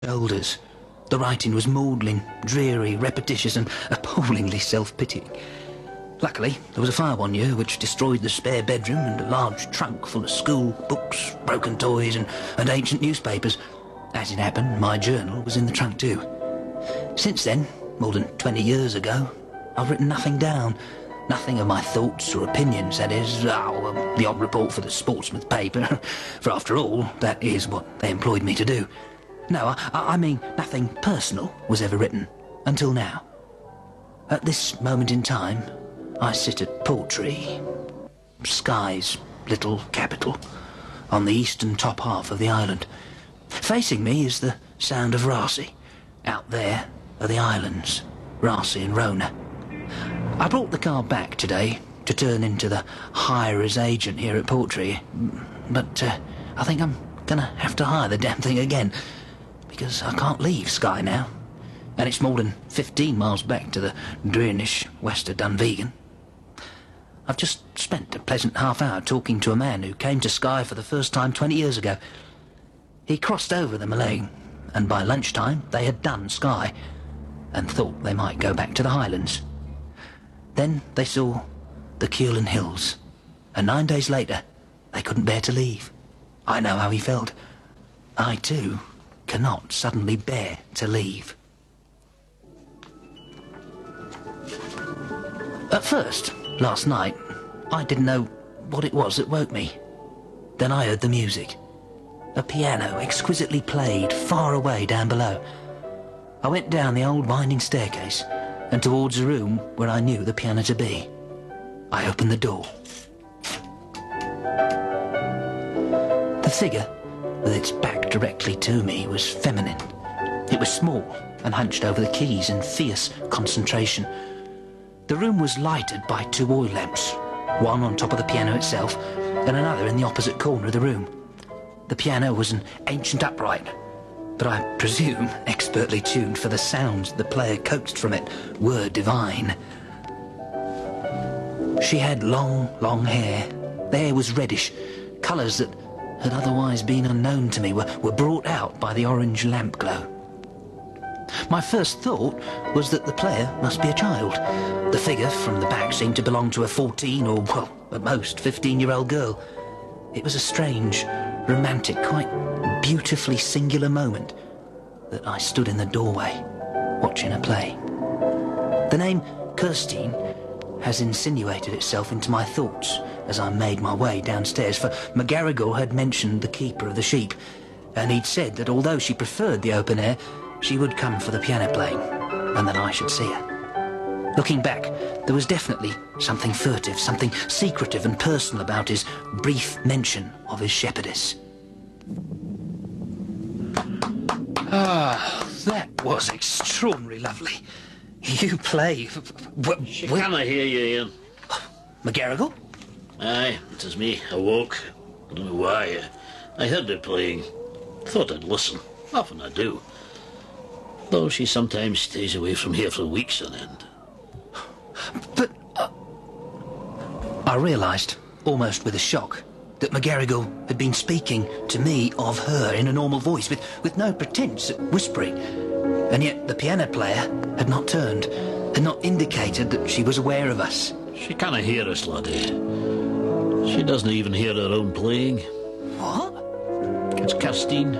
shoulders. The writing was maudlin, dreary, repetitious and appallingly self-pitying. Luckily, there was a fire one year which destroyed the spare bedroom and a large trunk full of school books, broken toys and ancient newspapers. As it happened, my journal was in the trunk too. Since then, more than 20 years ago, I've written nothing down. Nothing of my thoughts or opinions, that is. The odd report for the Sportsmouth paper. For after all, that is what they employed me to do. No, I mean nothing personal was ever written, until now. At this moment in time, I sit at Portree, Skye's little capital, on the eastern top half of the island. Facing me is the Sound of Raasay. Out there are the islands, Raasay and Rona. I brought the car back today to turn into the hirer's agent here at Portree, but I think I'm gonna have to hire the damn thing again, because I can't leave Skye now, and it's more than 15 miles back to the Drearnish west of Dunvegan. I've just spent a pleasant half hour talking to a man who came to Skye for the first time 20 years ago. He crossed over the Malague, and by lunchtime they had done Skye, and thought they might go back to the Highlands. Then they saw the Cuillin Hills, and 9 days later they couldn't bear to leave. I know how he felt. I too cannot suddenly bear to leave. At first, last night, I didn't know what it was that woke me. Then I heard the music. A piano exquisitely played far away down below. I went down the old winding staircase and towards a room where I knew the piano to be. I opened the door. The figure, with its back directly to me, was feminine. It was small and hunched over the keys in fierce concentration. The room was lighted by 2 oil lamps, one on top of the piano itself and another in the opposite corner of the room. The piano was an ancient upright, but I presume expertly tuned, for the sounds the player coaxed from it were divine. She had long hair. The hair was reddish. Colours that had otherwise been unknown to me were brought out by the orange lamp glow. My first thought was that the player must be a child. The figure from the back seemed to belong to a 14 or, well, at most 15-year-old girl. It was a strange, romantic, quite beautifully singular moment that I stood in the doorway, watching her play. The name Kirstine has insinuated itself into my thoughts as I made my way downstairs, for McGarrigle had mentioned the keeper of the sheep, and he'd said that although she preferred the open air, she would come for the piano playing, and that I should see her. Looking back, there was definitely something furtive, something secretive and personal about his brief mention of his shepherdess. Ah, that was extraordinarily lovely. You play... She cannot hear you, Ian. McGarrigle? Aye, it is me. I woke. I don't know why. I heard her playing. Thought I'd listen. Often I do. Though she sometimes stays away from here for weeks on end. But... I realised, almost with a shock, that McGarrigle had been speaking to me of her in a normal voice, with no pretence at whispering. And yet the piano player had not turned, had not indicated that she was aware of us. She cannot hear us, laddie. She doesn't even hear her own playing. What? It's Kirstine.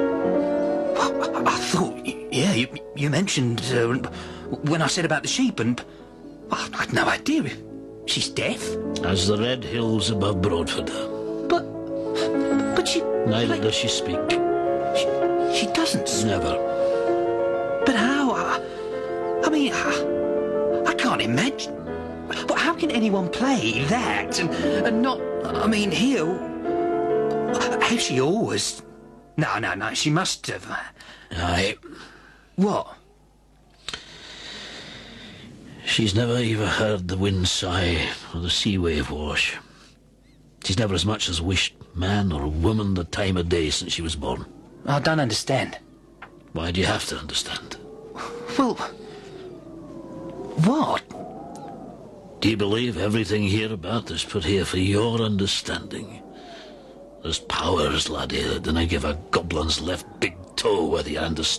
I thought, yeah, you mentioned when I said about the sheep, and I'd no idea. She's deaf? As the red hills above Broadford. But she... Neither does she speak. She doesn't? Never. But how? I mean, I can't imagine. But how can anyone play that and not... I mean, hear... Has she always... No, she must have... Aye. What? She's never even heard the wind sigh or the sea wave wash. She's never as much as wished man or woman the time of day since she was born. I don't understand. Why do you have to understand? Well... What? Do you believe everything hereabout is put here for your understanding? There's powers, laddie, that dinna give a goblin's left big toe whether you understand.